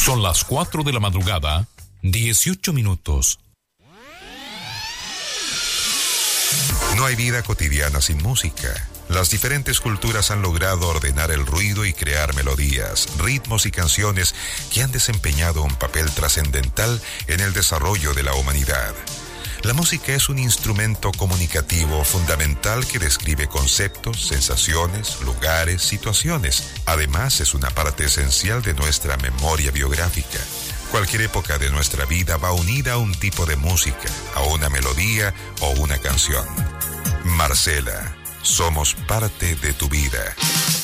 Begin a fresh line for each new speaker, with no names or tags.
Son las 4 de la madrugada, 18 minutos.
No hay vida cotidiana sin música. Las diferentes culturas han logrado ordenar el ruido y crear melodías, ritmos y canciones que han desempeñado un papel trascendental en el desarrollo de la humanidad. La música es un instrumento comunicativo fundamental que describe conceptos, sensaciones, lugares, situaciones. Además, es una parte esencial de nuestra memoria biográfica. Cualquier época de nuestra vida va unida a un tipo de música, a una melodía o una canción. Marcela, somos parte de tu vida.